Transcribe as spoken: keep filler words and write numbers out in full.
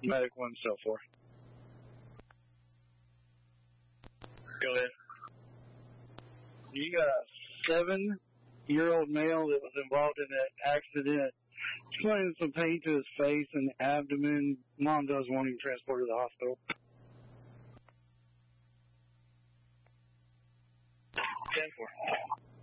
Medic one, cell four. Go ahead. You got a seven-year-old male that was involved in an accident. Explaining some pain to his face and abdomen. Mom does want him transported to the hospital. ten four.